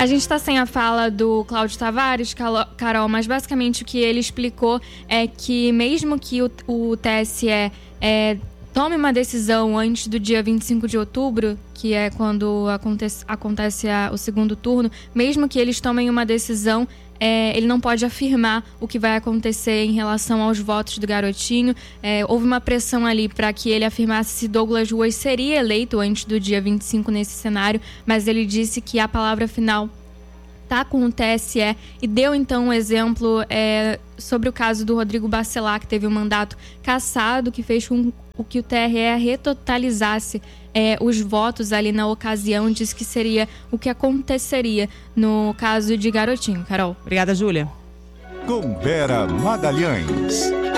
A gente está sem a fala do Cláudio Tavares, Carol, mas basicamente o que ele explicou é que mesmo que o TSE tome uma decisão antes do dia 25 de outubro, que é quando acontece o segundo turno, mesmo que eles tomem uma decisão, ele não pode afirmar o que vai acontecer em relação aos votos do Garotinho. Houve uma pressão ali para que ele afirmasse se Douglas Ruas seria eleito antes do dia 25 nesse cenário, mas ele disse que a palavra final está com o TSE e deu então um exemplo sobre o caso do Rodrigo Bacelar, que teve um mandato cassado, que fez com que o TRE retotalizasse os votos ali na ocasião, disse que seria o que aconteceria no caso de Garotinho. Carol. Obrigada, Júlia. Com Vera Magalhães.